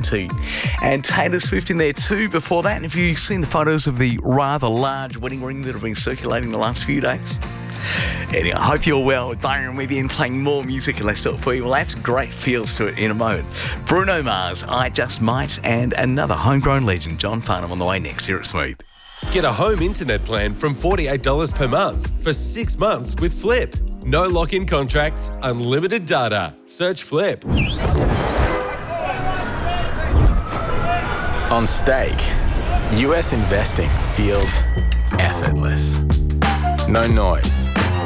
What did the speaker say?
17. And Taylor Swift in there too before that. And have you seen the photos of the rather large wedding ring that have been circulating the last few days? Anyway, I hope you're well. Byron with you and playing more music, and let's do it for you. Well, that's great feels to it in a moment. Bruno Mars, I Just Might, and another homegrown legend, John Farnham, on the way next here at Smooth. Get a home internet plan from $48 per month for 6 months with Flip. No lock-in contracts, unlimited data. Search Flip. On stake, US investing feels effortless. No noise,